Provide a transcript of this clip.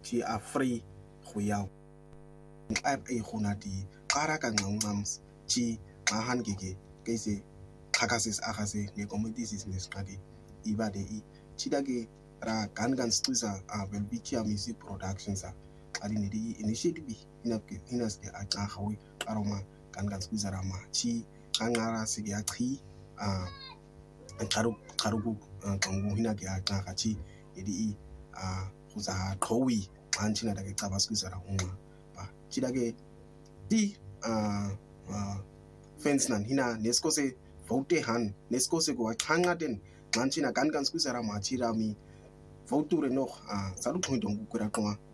chi a free khuyao ab e khona di qara ka ngqams chi ahan gege kayse qhakasis akhase ne communities nesqadi ibade I chidage ra gangan squeezer velbitia music productions qali ne di initiative hinas ke aqhawi qaroma gangan squeezer ma chi qangara sike aqhi qaruku qongu hina ke aqha chi edi khuza qhowi qanchina dake caba squeezer unqa ba chidage di fans nan hina neskose vote han neskose go aqhanga den manchina gangan squeezer ma chirami voture noch salu point ngukura qwa